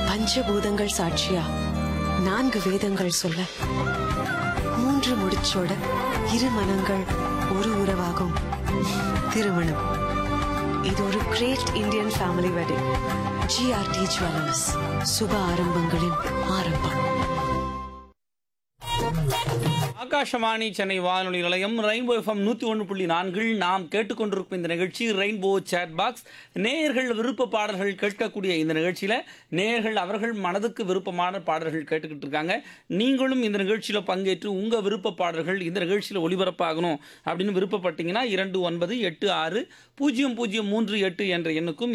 பஞ்சபூதங்கள் சாட்சியா நான்கு வேதங்கள் சொல்ல மூன்று முடிச்சோட இரு மனங்கள் ஒரு உறவாகும் திருமணம். இது ஒரு great Indian family wedding. GRT jewellers, சுப ஆரம்பங்களின் ஆரம்பம். ஆகாஷவாணி சென்னை வானொலி நிலையம் ரெயின்போ எஃப்எம் 101.4 நாம் கேட்டுக்கொண்டிருக்கும் இந்த நிகழ்ச்சி ரெயின்போ சேட் பாக்ஸ். நேயர்கள் விருப்ப பாடல்கள் கேட்கக்கூடிய இந்த நிகழ்ச்சியில் நேயர்கள் அவர்கள் மனதுக்கு விருப்பமான பாடல்கள் கேட்டுக்கிட்டு இருக்காங்க. நீங்களும் இந்த நிகழ்ச்சியில் பங்கேற்று உங்கள் விருப்ப பாடல்கள் இந்த நிகழ்ச்சியில் ஒளிபரப்பாகணும் அப்படின்னு விருப்பப்பட்டீங்கன்னா 29860038 என்ற எண்ணுக்கும்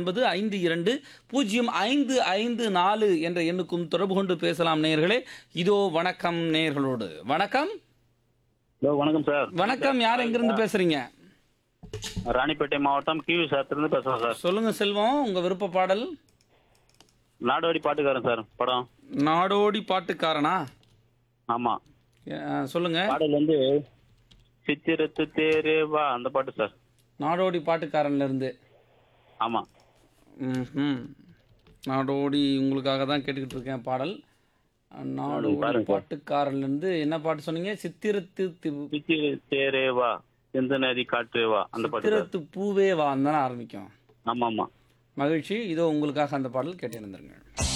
29520554 என்ற எண்ணுக்கும் தொடர்பு கொண்டு பேசலாம் நேயர்களே. இதோ வணக்கம் நேயர்களோடு. வணக்கம். ஹலோ, வணக்கம் சார். வணக்கம். யார் எங்கிருந்து பேசுறீங்க? ராணிப்பேட்டை மாவட்டம் கிவி சாத்திலிருந்து பேசுறேன் சார். சொல்லுங்க செல்வம், உங்க விருப்ப பாடல். நாடோடி பாட்டுக்காரன் சார் படம். நாடோடி பாட்டுக்காரனா? ஆமா. சொல்லுங்க. பாடல் வந்து சித்திரத்து தேரே வா, அந்த பாட்டு சார். நாடோடி பாட்டுக்காரன்ல இருந்து. ஆமா. நாடோடி உங்களுக்காக தான் கேட்டுக்கிட்டு இருக்கேன் பாடல். நாடோடி பாட்டுக்காரன்ல இருந்து என்ன பாட்டு சொன்னீங்க? சித்திரத்து தேரே வா, எந்த நதி காற்றே வா, அந்த பாட்டு. சித்திரத்து பூவே வா தானே ஆரம்பிக்கும். ஆமா ஆமா. மகிழ்ச்சி. இதோ உங்களுக்காக அந்த பாடல் கேட்டு இருந்துருங்க.